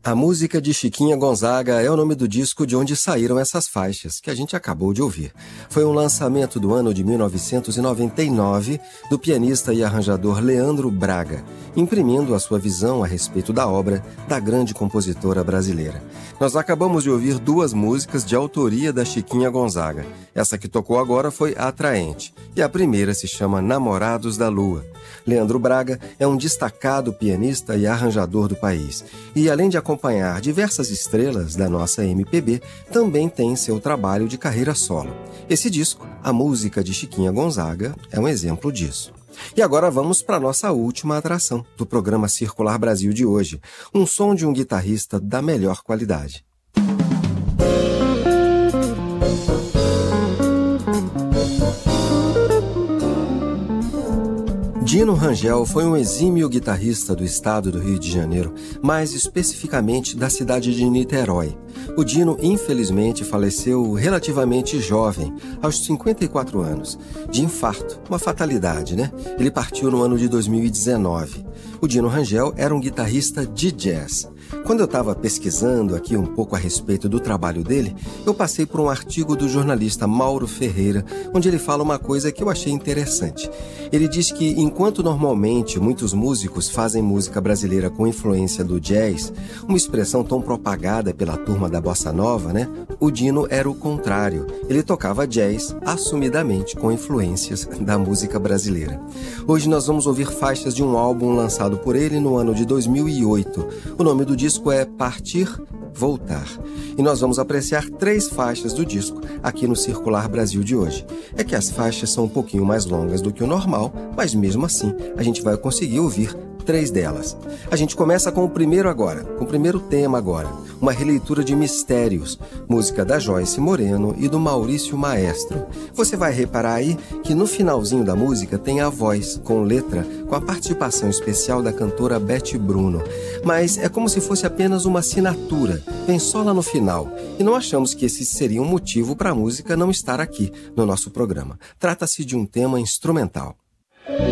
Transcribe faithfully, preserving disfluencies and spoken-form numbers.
A música de Chiquinha Gonzaga é o nome do disco de onde saíram essas faixas, que a gente acabou de ouvir. Foi um lançamento do ano de mil novecentos e noventa e nove do pianista e arranjador Leandro Braga, imprimindo a sua visão a respeito da obra da grande compositora brasileira. Nós acabamos de ouvir duas músicas de autoria da Chiquinha Gonzaga. Essa que tocou agora foi Atraente, e a primeira se chama Namorados da Lua. Leandro Braga é um destacado pianista e arranjador do país, e além de acompanhar diversas estrelas da nossa M P B, também tem seu trabalho de carreira solo. Esse disco, a música de Chiquinha Gonzaga, é um exemplo disso. E agora vamos para a nossa última atração do programa Circular Brasil de hoje, um som de um guitarrista da melhor qualidade. Dino Rangel foi um exímio guitarrista do estado do Rio de Janeiro, mais especificamente da cidade de Niterói. O Dino, infelizmente, faleceu relativamente jovem, aos cinquenta e quatro anos, de infarto, uma fatalidade, né? Ele partiu no ano de dois mil e dezenove. O Dino Rangel era um guitarrista de jazz. Quando eu estava pesquisando aqui um pouco a respeito do trabalho dele, eu passei por um artigo do jornalista Mauro Ferreira, onde ele fala uma coisa que eu achei interessante. Ele diz que, enquanto normalmente muitos músicos fazem música brasileira com influência do jazz, uma expressão tão propagada pela turma da bossa nova, né? O Dino era o contrário. Ele tocava jazz assumidamente com influências da música brasileira. Hoje nós vamos ouvir faixas de um álbum lançado por ele no ano de dois mil e oito. O nome do disco é Partir, Voltar. E nós vamos apreciar três faixas do disco aqui no Circular Brasil de hoje. É que as faixas são um pouquinho mais longas do que o normal, mas mesmo assim a gente vai conseguir ouvir três delas. A gente começa com o primeiro agora, com o primeiro tema agora, uma releitura de Mistérios, música da Joyce Moreno e do Maurício Maestro. Você vai reparar aí que no finalzinho da música tem a voz, com letra, com a participação especial da cantora Beth Bruno. Mas é como se fosse apenas uma assinatura, vem só lá no final. E não achamos que esse seria um motivo para a música não estar aqui no nosso programa. Trata-se de um tema instrumental.